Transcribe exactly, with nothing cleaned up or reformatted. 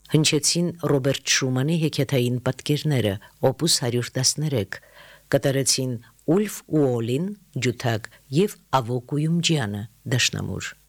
Հնչեցին Ռոբերտ Շումանի հեքիաթային պատկերները, օպուս հարյուր տասներեք, կատարեցին Ուլֆ ու Օլին, ջութակ, և Ավոկ ու Յումջյանը, դաշնամուր։